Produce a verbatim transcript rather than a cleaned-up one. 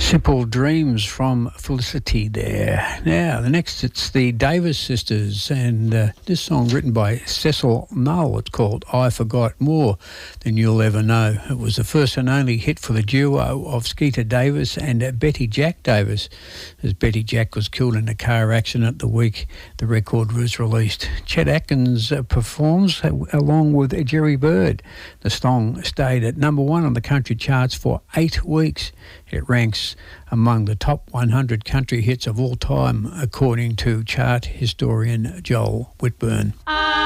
Simple Dreams from Felicity there. Now, the next, it's the Davis Sisters, and uh, this song written by Cecil Null. It's called I Forgot More Than You'll Ever Know. It was the first and only hit for the duo of Skeeter Davis and uh, Betty Jack Davis, as Betty Jack was killed in a car accident the week the record was released. Chet Atkins uh, performs uh, along with Jerry Bird. The song stayed at number one on the country charts for eight weeks. It ranks among the top one hundred country hits of all time, according to chart historian Joel Whitburn.